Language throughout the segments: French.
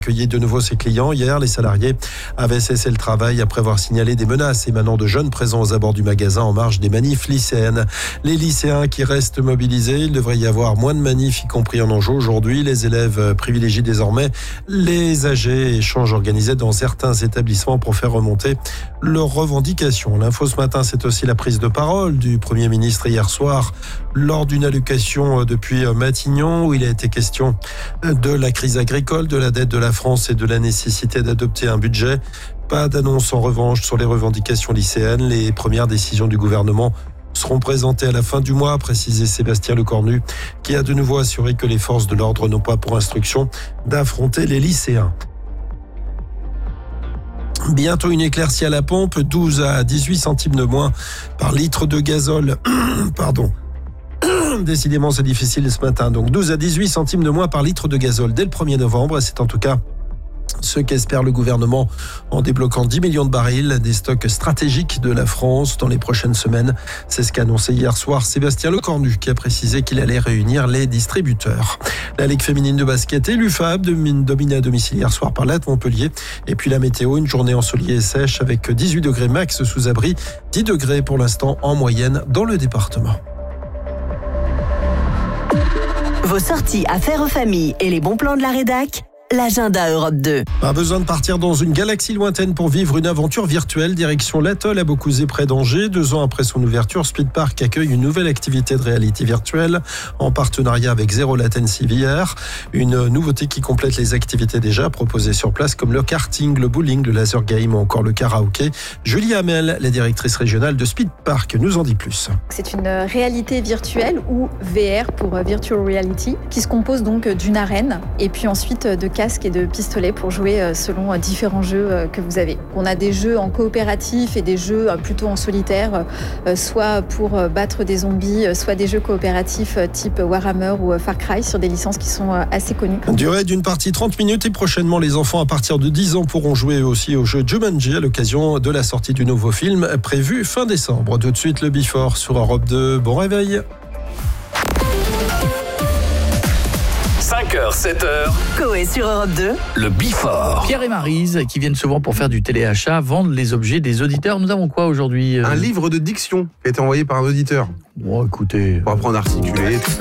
accueillir de nouveau ses clients. Hier, les salariés avaient cessé le travail après avoir signalé des menaces émanant de jeunes présents aux abords du magasin en marge des manifs lycéennes. Les lycéens qui restent mobilisés, il devrait y avoir moins de manifs, y compris en Anjou aujourd'hui. Les élèves privilégient désormais les AG, échanges organisés dans certains établissements pour faire remonter leurs revendications. L'info ce matin, c'est aussi la prise de parole du Premier ministre hier soir lors d'une allocution depuis Matignon où il a été question de la crise agricole, de la dette de la France et de la nécessité d'adopter un budget. Pas d'annonce en revanche sur les revendications lycéennes. Les premières décisions du gouvernement seront présentées à la fin du mois, a précisé Sébastien Lecornu, qui a de nouveau assuré que les forces de l'ordre n'ont pas pour instruction d'affronter les lycéens. Bientôt une éclaircie à la pompe, 12 à 18 centimes de moins par litre de gazole. Pardon. Décidément, c'est difficile ce matin. Donc 12 à 18 centimes de moins par litre de gazole dès le 1er novembre. C'est en tout cas ce qu'espère le gouvernement en débloquant 10 millions de barils, des stocks stratégiques de la France dans les prochaines semaines. C'est ce qu'a annoncé hier soir Sébastien Lecornu, qui a précisé qu'il allait réunir les distributeurs. La Ligue féminine de basket et l'UFAB dominée à domicile hier soir par l'AT Montpellier. Et puis la météo, une journée ensoleillée et sèche avec 18 degrés max sous abri, 10 degrés pour l'instant en moyenne dans le département. Vos sorties affaires aux familles et les bons plans de la rédac, l'agenda Europe 2. Pas besoin de partir dans une galaxie lointaine pour vivre une aventure virtuelle. Direction l'atoll à Beaucouzé près d'Angers. 2 ans après son ouverture, Speed Park accueille une nouvelle activité de réalité virtuelle en partenariat avec Zero Latency VR. Une nouveauté qui complète les activités déjà proposées sur place comme le karting, le bowling, le laser game ou encore le karaoké. Julie Hamel, la directrice régionale de Speed Park, nous en dit plus. C'est une réalité virtuelle ou VR pour Virtual Reality qui se compose donc d'une arène et puis ensuite de casques et de pistolets pour jouer selon différents jeux que vous avez. On a des jeux en coopératif et des jeux plutôt en solitaire, soit pour battre des zombies, soit des jeux coopératifs type Warhammer ou Far Cry sur des licences qui sont assez connues. Durée d'une partie 30 minutes et prochainement les enfants à partir de 10 ans pourront jouer aussi au jeu Jumanji à l'occasion de la sortie du nouveau film prévu fin décembre. Tout de suite le Before sur Europe 2. Bon réveil. 5h, 7h. Coé sur Europe 2. Le Before. Pierre et Maryse, qui viennent souvent pour faire du téléachat, vendent les objets des auditeurs. Nous avons quoi aujourd'hui Un livre de diction qui a été envoyé par un auditeur. Bon, écoutez... Pour apprendre à articuler. Comment ?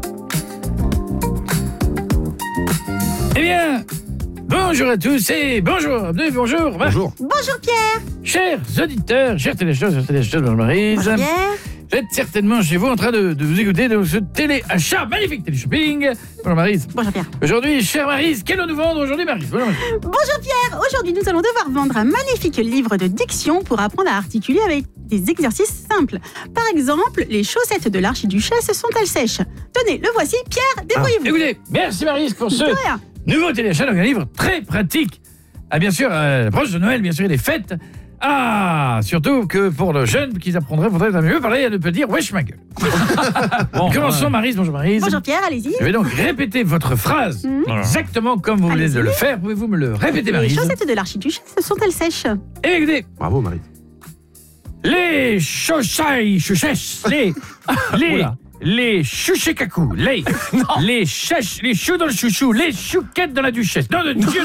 Eh bien, bonjour à tous et bonjour. Bonjour. Bonjour. Bonjour Pierre. Chers auditeurs, chers téléacheteurs, bonjour Maryse. Bonjour Pierre. Vous êtes certainement chez vous en train de vous écouter de ce téléachat, magnifique télé-shopping. Bonjour Maryse. Bonjour Pierre. Aujourd'hui, chère Maryse, qu'allons nous vendre aujourd'hui Maryse? Bonjour Pierre. Aujourd'hui, nous allons devoir vendre un magnifique livre de diction pour apprendre à articuler avec des exercices simples. Par exemple, les chaussettes de l'archiduchesse sont-elles sèches? Tenez, le voici, Pierre, débrouillez-vous. Écoutez, merci Maryse pour ce nouveau téléachat, donc un livre très pratique. Ah bien sûr, l'approche de Noël, bien sûr, et les fêtes. Ah, surtout que pour le jeune qu'ils apprendraient, faudrait mieux parler et ne pas dire wesh ma gueule. Bon, commençons Maryse, bonjour Maryse. Bonjour Pierre, allez-y. Je vais donc répéter votre phrase exactement comme vous venez de le faire. Pouvez-vous me le répéter Maryse? Les chaussettes de l'archiduchesse sont-elles sèches? Eh bien, écoutez. Bravo Maryse. Les chauchesses, les chouchekakou, les choux dans le chouchou, les chouquettes dans la duchesse. Non, de Dieu,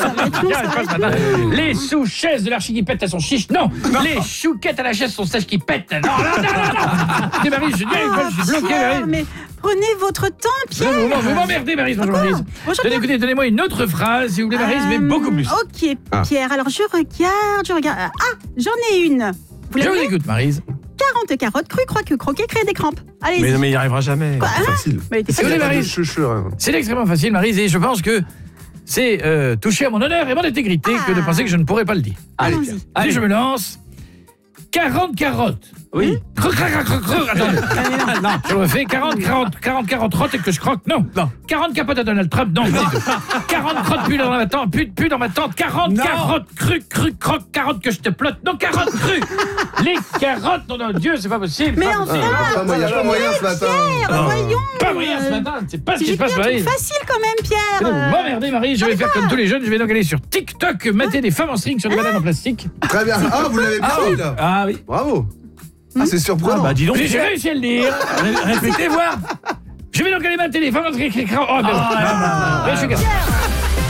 les sous-chaises de l'archi qui pète à son chiche. Non, les chouquettes à la chaise sont sèches qui pètent. Non. C'est Maryse, je dis, je suis bloqué, Maryse. Mais prenez votre temps, Pierre. Vous m'emmerdez, Maryse. Bonjour, Maryse. Écoutez, donnez-moi une autre phrase, si vous voulez, Maryse, mais beaucoup plus. Ok, Pierre, alors je regarde. Ah, j'en ai une. Je vous écoute, Maryse. 40 carottes crues, croient que croquer crée des crampes. Allez-y. Mais il n'y arrivera jamais. C'est facile. C'est extrêmement facile, Maryse, et je pense que c'est toucher à mon honneur et mon intégrité que de penser que je ne pourrais pas le dire. Allez, je me lance. 40 carottes. Oui. Attendez. Non, je le fais. 40 carottes rottes et que je croque. Non. 40 capotes à Donald Trump. Non. 40 crottes pu dans ma tente. Pu dans ma tente. 40 carottes crues, croque, carottes que je te plotte. Non, carottes crues. Les carottes, non, Dieu, c'est pas possible. Mais enfin, il n'y a pas moyen ce matin. Pierre, voyons. Pas moyen ce matin. C'est pas ce qui se passe, Marie. C'est facile quand même, Pierre. Vous m'emmerdez, Marie. Je vais faire comme tous les jeunes. Je vais donc aller sur TikTok, mater des femmes en string sur des bananes en plastique. Très bien. Ah, vous l'avez pris là. Ah oui. Bravo. Ah, c'est surprenant. Bah dis donc, j'ai réussi à le dire. Répétez voir. Je vais donc aller mater les femmes en string. Oh, je suis